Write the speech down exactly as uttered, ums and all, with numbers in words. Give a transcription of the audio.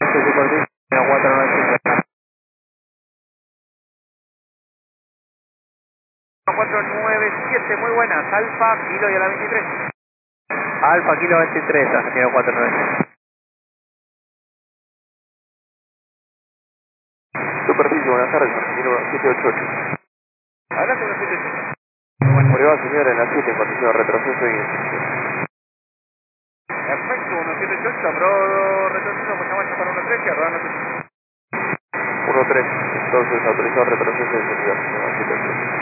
once, superficie, cuatro nueve siete. cuatro nueve siete, muy buenas, Alfa, Kilo y a la veintitrés. Alfa, kilo veintitrés, Argentino cuatro nueve siete. Superficie, buenas tardes, Argentino siete ocho ocho. Adelante, uno siete ocho. Prueba señora en la siete en condición de retroceso y instrucción. Perfecto, uno siete ocho, abro retroceso, pues vamos para uno tres y arroba noticia. uno tres, entonces autorizado retroceso y instrucción.